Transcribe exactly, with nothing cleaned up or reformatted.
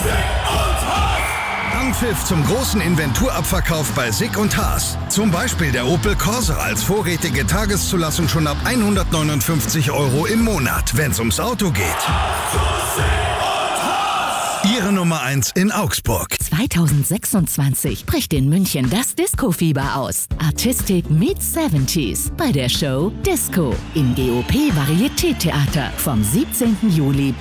Anpfiff zum großen Inventurabverkauf bei Sick und Haas. Zum Beispiel der Opel Corsa als vorrätige Tageszulassung schon ab hundertneunundfünfzig Euro im Monat, wenn's ums Auto geht. Ihre Nummer eins in Augsburg. zweitausendsechsundzwanzig bricht in München das Disco-Fieber aus. Artistic meets seventies bei der Show Disco im G O P Varieté-Theater vom siebzehnten Juli